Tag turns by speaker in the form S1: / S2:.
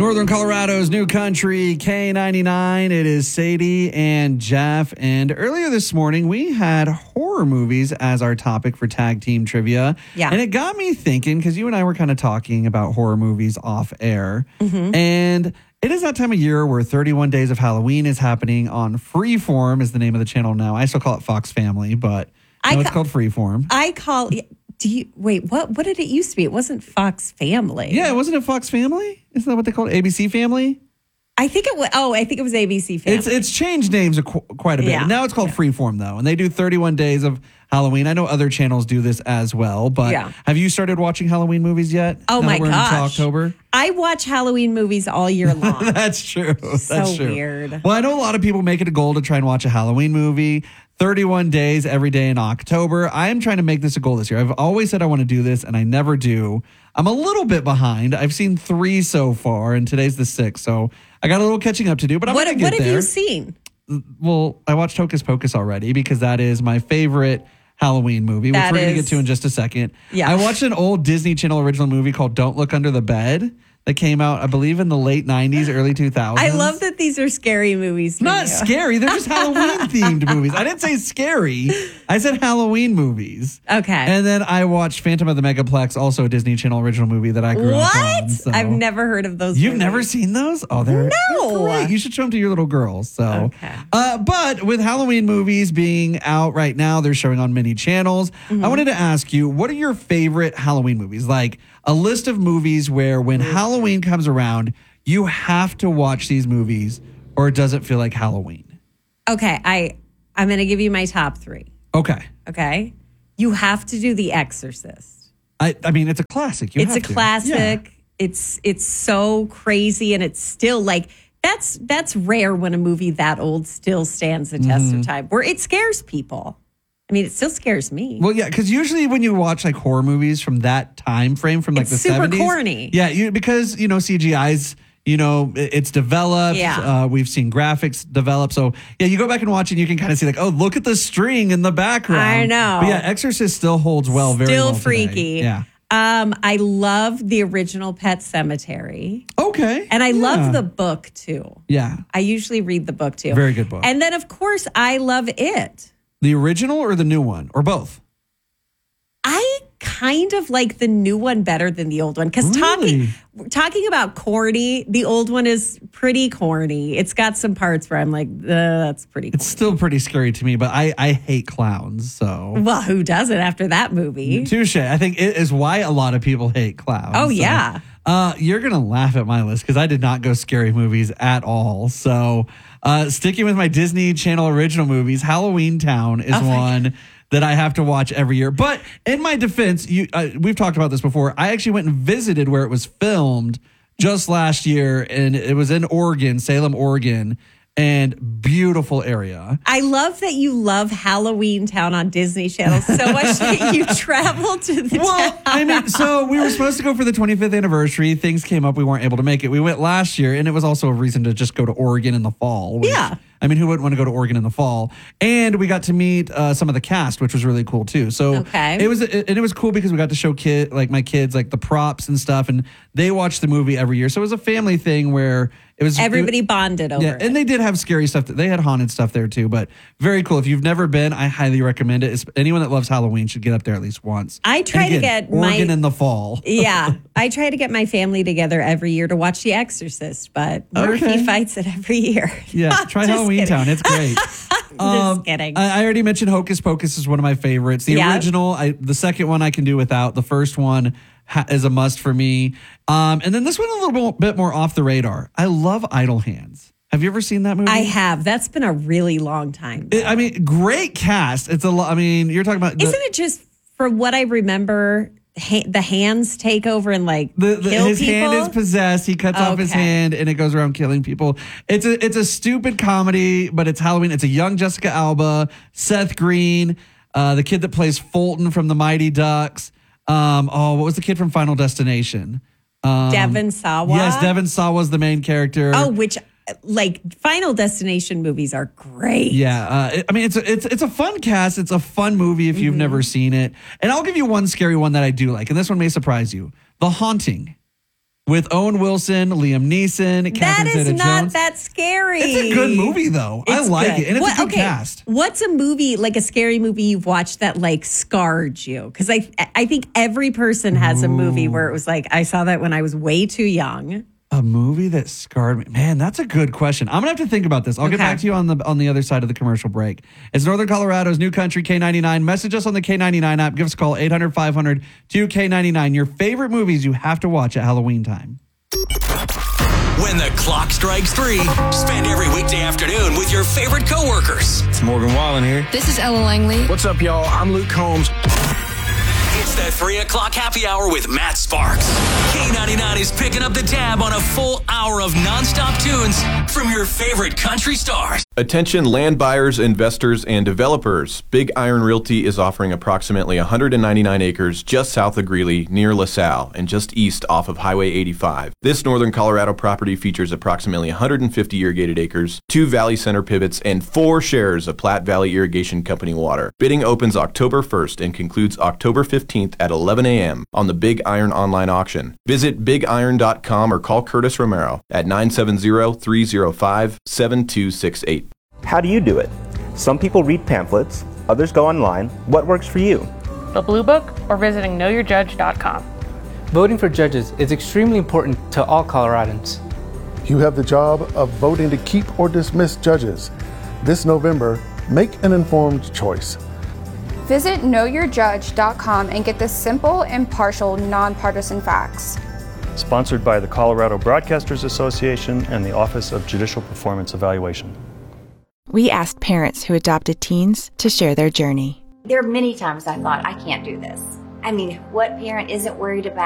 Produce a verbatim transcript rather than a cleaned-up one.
S1: Northern Colorado's New Country, K ninety-nine. It is Sadie and Jeff. And earlier this morning, we had horror movies as our topic for tag team trivia.
S2: Yeah.
S1: And it got me thinking, because you and I were kind of talking about horror movies off air. Mm-hmm. And it is that time of year where thirty-one Days of Halloween is happening on Freeform, is the name of the channel now. I still call it Fox Family, but no,
S2: ca-
S1: it's called Freeform.
S2: I call... Do you wait? What? What did it used to be? It wasn't Fox Family.
S1: Yeah, wasn't it Fox Family? Isn't that what they called it? A B C Family?
S2: I think it was. Oh, I think it was A B C Family.
S1: It's it's changed names a qu- quite a bit.
S2: Yeah.
S1: Now it's called
S2: yeah.
S1: Freeform though, and they do thirty-one Days of Halloween. I know other channels do this as well, but
S2: yeah.
S1: have you started watching Halloween movies yet?
S2: Oh
S1: now
S2: my
S1: that we're
S2: gosh!
S1: into October.
S2: I watch Halloween movies all year long.
S1: That's true. That's
S2: so
S1: true.
S2: weird.
S1: Well, I know a lot of people make it a goal to try and watch a Halloween movie. thirty-one days every day in October. I am trying to make this a goal this year. I've always said I want to do this, and I never do. I'm a little bit behind. I've seen three so far, and today's the sixth, so I got a little catching up to do. But I'm
S2: what,
S1: going to get
S2: what
S1: there.
S2: have you seen?
S1: Well, I watched Hocus Pocus already because that is my favorite Halloween movie,
S2: That
S1: which we're going to
S2: is-
S1: get to in just a second.
S2: Yeah.
S1: I watched an old Disney Channel original movie called Don't Look Under the Bed that came out, I believe, in the late nineties, early two thousands.
S2: I love that these are scary movies. For
S1: Not
S2: you.
S1: scary. They're just Halloween-themed movies. I didn't say scary. I said Halloween movies.
S2: Okay.
S1: And then I watched Phantom of the Megaplex, also a Disney Channel original movie that I grew up on.
S2: What?
S1: so-
S2: I've never heard of those.
S1: You've
S2: movies.
S1: never seen those? Oh, they're,
S2: No.
S1: they're great. You should show them to your little girls. So,
S2: Okay.
S1: uh, but with Halloween movies being out right now, they're showing on many channels.
S2: Mm-hmm.
S1: I wanted to ask you, what are your favorite Halloween movies? Like a list of movies where when Halloween comes around, you have to watch these movies, or it doesn't feel like Halloween.
S2: Okay, I I'm going to give you my top three.
S1: Okay.
S2: Okay, you have to do The Exorcist.
S1: I, I mean, it's a classic. You
S2: It's a
S1: have to.
S2: classic.
S1: Yeah.
S2: It's it's so crazy, and it's still like that's that's rare when a movie that old still stands the test
S1: Mm-hmm.
S2: of time. Where it scares people. I mean, it still scares me.
S1: Well, yeah, because usually when you watch like horror movies from that time frame, from like
S2: It's
S1: the
S2: super
S1: seventies,
S2: corny.
S1: Yeah, you, because you know C G I's, you know, it- it's developed.
S2: Yeah.
S1: Uh, we've seen graphics develop. So yeah, you go back and watch, and you can kind of see like, oh, look at the string in the background.
S2: I know.
S1: But yeah, Exorcist still holds well. Very
S2: still
S1: well today.
S2: freaky.
S1: Yeah.
S2: Um, I love the original Pet Cemetery,
S1: Okay.
S2: and I
S1: Yeah.
S2: love the book too.
S1: Yeah.
S2: I usually read the book too.
S1: Very good book.
S2: And then of course I love It.
S1: The original or the new one or both?
S2: I kind of like the new one better than the old one because
S1: Really?
S2: talking talking about corny, the old one is pretty corny. It's got some parts where I'm like, uh, that's pretty.
S1: It's
S2: Corny.
S1: still pretty scary to me, but I I hate clowns. So
S2: Well, who doesn't after that movie?
S1: touche. I think it is why a lot of people hate clowns.
S2: Oh,
S1: So,
S2: yeah.
S1: Uh, you're going to laugh at my list because I did not go scary movies at all. So uh, sticking with my Disney Channel original movies, Halloween Town is
S2: Oh, my
S1: one that I have to watch every year. But in my defense, you uh, we've talked about this before. I actually went and visited where it was filmed just last year, and it was in Oregon, Salem, Oregon. And beautiful area.
S2: I love that you love Halloween Town on Disney Channel so much that you travel to the
S1: Well,
S2: town.
S1: I mean, so we were supposed to go for the twenty-fifth anniversary. Things came up. We weren't able to make it. We went last year, and it was also a reason to just go to Oregon in the fall. which-
S2: Yeah.
S1: I mean, who wouldn't want to go to Oregon in the fall? And we got to meet uh, some of the cast, which was really cool too. So
S2: Okay.
S1: it was, and it was cool because we got to show kid, like my kids, like the props and stuff, and they watch the movie every year. So it was a family thing where it was
S2: Everybody
S1: it-
S2: bonded over
S1: yeah,
S2: it.
S1: and they did have scary stuff. They had haunted stuff there too, but very cool. If you've never been, I highly recommend it. It's, anyone that loves Halloween should get up there at least once.
S2: I try
S1: And
S2: to
S1: again,
S2: get my-
S1: Oregon in the fall.
S2: Yeah, I try to get my family together every year to watch The Exorcist, but Murphy
S1: Okay.
S2: fights it every year.
S1: Yeah, try
S2: Just
S1: Halloween
S2: kidding.
S1: Town. It's great.
S2: Just kidding.
S1: I, I already mentioned Hocus Pocus is one of my favorites. The
S2: Yeah.
S1: original, I, the second one I can do without. The first one ha- is a must for me. Um, and then this one a little bit, bit more off the radar. I love Idle Hands. Have you ever seen that movie?
S2: I have. That's been a really long time.
S1: It- I mean, great cast. It's a lot. I mean, you're talking about the,
S2: Isn't it just, from what I remember, ha- the hands take over and like
S1: The, the,
S2: kill
S1: his
S2: people?
S1: hand is possessed. He cuts off his
S2: Okay.
S1: hand, and it goes around killing people. It's a it's a stupid comedy, but it's Halloween. It's a young Jessica Alba, Seth Green, uh, the kid that plays Fulton from the Mighty Ducks. Um, oh, what was the kid from Final Destination? Um,
S2: Devon Sawa?
S1: Yes, Devon Sawa's the main character.
S2: Oh, which, like, Final Destination movies are great.
S1: Yeah, uh, it- I mean it's a, it's it's a fun cast. It's a fun movie if you've
S2: Mm-hmm.
S1: never seen it. And I'll give you one scary one that I do like, and this one may surprise you: The Haunting with Owen Wilson, Liam Neeson,
S2: That
S1: Catherine
S2: is not
S1: Zeta-Jones.
S2: that scary.
S1: It's a good movie, though. I
S2: It's
S1: like
S2: good.
S1: it, and it's
S2: What-
S1: a good
S2: okay,
S1: cast.
S2: What's a movie, like a scary movie you've watched that like scarred you? Because I, I think every person has a movie where it was like, I saw that when I was way too young.
S1: A movie that scarred me. Man, that's a good question. I'm gonna have to think about this. I'll get
S2: Okay.
S1: back to you on the on the other side of the commercial break. It's Northern Colorado's new country K ninety-nine. Message us on the K ninety-nine app. Give us a call eight hundred five hundred two K ninety-nine. Your favorite movies you have to watch at Halloween time.
S3: When the clock strikes three, spend every weekday afternoon with your favorite coworkers.
S4: It's Morgan Wallen here.
S5: This is Ella Langley.
S4: What's up, y'all? I'm Luke Combs.
S3: It's the three o'clock happy hour with Matt Sparks. K ninety-nine is picking up the tab on a full hour of nonstop tunes from your favorite country stars.
S6: Attention land buyers, investors, and developers. Big Iron Realty is offering approximately one hundred ninety-nine acres just south of Greeley, near LaSalle, and just east off of Highway eighty-five. This northern Colorado property features approximately one hundred fifty irrigated acres, two Valley Center pivots, and four shares of Platte Valley Irrigation Company water. Bidding opens October first and concludes October fifteenth at eleven a.m. on the Big Iron online auction. Visit big iron dot com or call Curtis Romero at nine seven zero, three zero five, seven two six eight.
S7: How do you do it? Some people read pamphlets, others go online. What works for you?
S8: The Blue Book or visiting know your judge dot com.
S9: Voting for judges is extremely important to all Coloradans.
S10: You have the job of voting to keep or dismiss judges. This November, make an informed choice.
S5: Visit know your judge dot com and get the simple, impartial, nonpartisan facts.
S11: Sponsored by the Colorado Broadcasters Association and the Office of Judicial Performance Evaluation.
S12: We asked parents who adopted teens to share their journey.
S13: There are many times I thought, I can't do this. I mean, what parent isn't worried about